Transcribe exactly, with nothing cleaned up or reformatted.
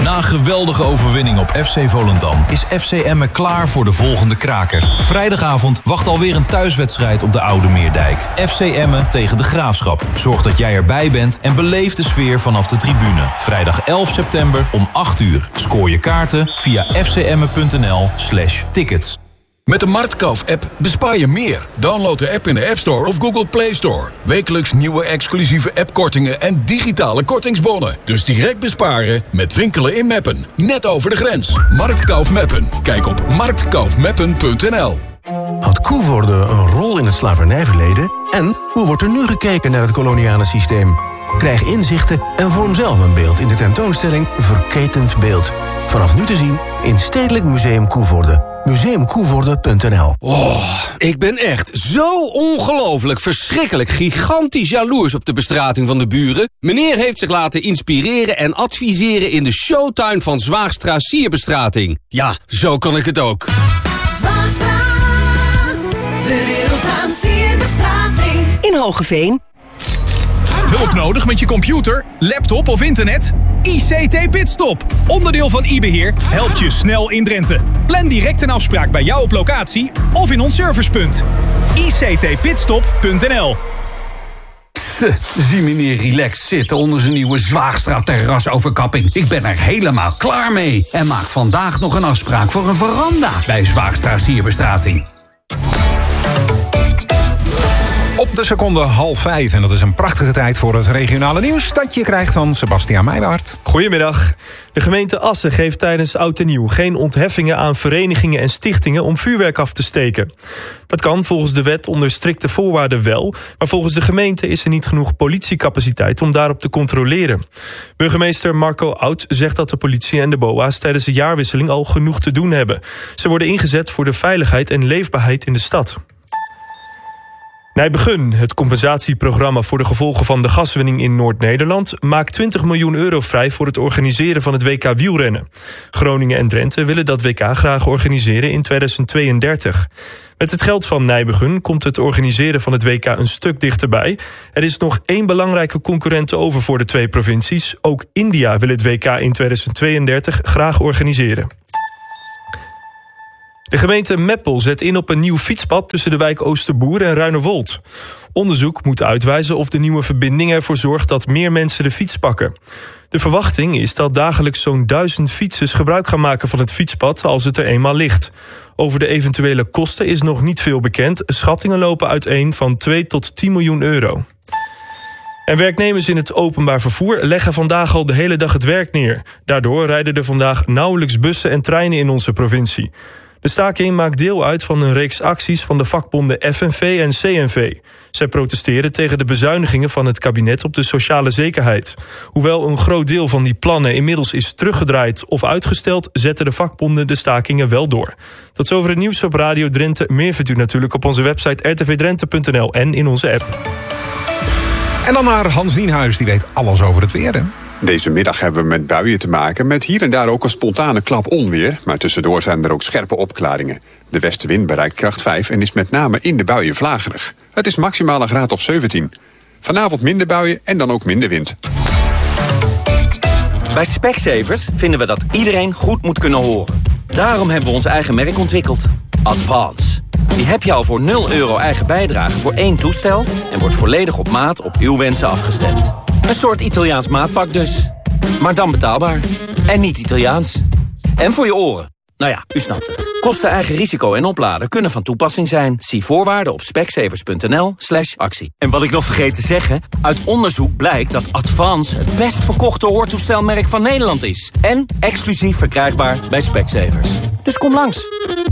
Na een geweldige overwinning op F C Volendam is F C Emmen klaar voor de volgende kraker. Vrijdagavond wacht alweer een thuiswedstrijd op de Oude Meerdijk. F C Emmen tegen de Graafschap. Zorg dat jij erbij bent en beleef de sfeer vanaf de tribune. Vrijdag elf september om acht uur. Scoor je kaarten via fcemmen.nl slash tickets. Met de Marktkauf-app bespaar je meer. Download de app in de App Store of Google Play Store. Wekelijks nieuwe exclusieve appkortingen en digitale kortingsbonnen. Dus direct besparen met winkelen in Meppen. Net over de grens. Marktkauf Meppen. Kijk op marktkaufmeppen punt n l. Had Koevoorde een rol in het slavernijverleden? En hoe wordt er nu gekeken naar het koloniale systeem? Krijg inzichten en vorm zelf een beeld in de tentoonstelling Verketend Beeld. Vanaf nu te zien in Stedelijk Museum Koevoorde. museum koevoorde punt n l. Oh, ik ben echt zo ongelooflijk verschrikkelijk gigantisch jaloers op de bestrating van de buren. Meneer heeft zich laten inspireren en adviseren in de showtuin van Zwaagstra Sierbestrating. Ja, zo kan ik het ook. Zwaagstra, de wereld aan sierbestrating. In Hoogeveen. Hulp nodig met je computer, laptop of internet? I C T Pitstop, onderdeel van iBeheer, helpt je snel in Drenthe. Plan direct een afspraak bij jou op locatie of in ons servicepunt. I C T pitstop punt n l. Zie meneer relaxed zitten onder zijn nieuwe Zwaagstra terrasoverkapping. Ik ben er helemaal klaar mee. En maak vandaag nog een afspraak voor een veranda bij Zwaagstra Sierbestrating. Op de seconde half vijf. En dat is een prachtige tijd voor het regionale nieuws dat je krijgt van Sebastiaan Meijwaard. Goedemiddag. De gemeente Assen geeft tijdens Oud en Nieuw geen ontheffingen aan verenigingen en stichtingen om vuurwerk af te steken. Dat kan volgens de wet onder strikte voorwaarden wel, maar volgens de gemeente is er niet genoeg politiecapaciteit om daarop te controleren. Burgemeester Marco Oud zegt dat de politie en de B O A's tijdens de jaarwisseling al genoeg te doen hebben. Ze worden ingezet voor de veiligheid en leefbaarheid in de stad. Nijbegun, het compensatieprogramma voor de gevolgen van de gaswinning in Noord-Nederland, maakt twintig miljoen euro vrij voor het organiseren van het W K wielrennen. Groningen en Drenthe willen dat W K graag organiseren in tweeduizend tweeëndertig. Met het geld van Nijbegun komt het organiseren van het W K een stuk dichterbij. Er is nog één belangrijke concurrent over voor de twee provincies. Ook India wil het W K in tweeduizend tweeëndertig graag organiseren. De gemeente Meppel zet in op een nieuw fietspad tussen de wijk Oosterboer en Ruinewold. Onderzoek moet uitwijzen of de nieuwe verbinding ervoor zorgt dat meer mensen de fiets pakken. De verwachting is dat dagelijks zo'n duizend fietsers gebruik gaan maken van het fietspad als het er eenmaal ligt. Over de eventuele kosten is nog niet veel bekend. Schattingen lopen uiteen van twee tot tien miljoen euro. En werknemers in het openbaar vervoer leggen vandaag al de hele dag het werk neer. Daardoor rijden er vandaag nauwelijks bussen en treinen in onze provincie. De staking maakt deel uit van een reeks acties van de vakbonden F N V en C N V. Zij protesteren tegen de bezuinigingen van het kabinet op de sociale zekerheid. Hoewel een groot deel van die plannen inmiddels is teruggedraaid of uitgesteld, zetten de vakbonden de stakingen wel door. Tot zover het nieuws op Radio Drenthe. Meer vindt u natuurlijk op onze website r t v drenthe punt n l en in onze app. En dan naar Hans Nienhuis, die weet alles over het weer, hè? Deze middag hebben we met buien te maken, met hier en daar ook een spontane klap onweer. Maar tussendoor zijn er ook scherpe opklaringen. De westenwind bereikt kracht vijf en is met name in de buien vlagerig. Het is maximaal een graad of zeventien. Vanavond minder buien en dan ook minder wind. Bij Specsavers vinden we dat iedereen goed moet kunnen horen. Daarom hebben we ons eigen merk ontwikkeld. Advance. Die heb je al voor nul euro eigen bijdrage voor één toestel en wordt volledig op maat op uw wensen afgestemd. Een soort Italiaans maatpak dus. Maar dan betaalbaar. En niet Italiaans. En voor je oren. Nou ja, u snapt het. Kosten, eigen risico en opladen kunnen van toepassing zijn. Zie voorwaarden op specsavers punt n l slash actie. En wat ik nog vergeet te zeggen, uit onderzoek blijkt dat Advance het best verkochte hoortoestelmerk van Nederland is. En exclusief verkrijgbaar bij Specsavers. Dus kom langs.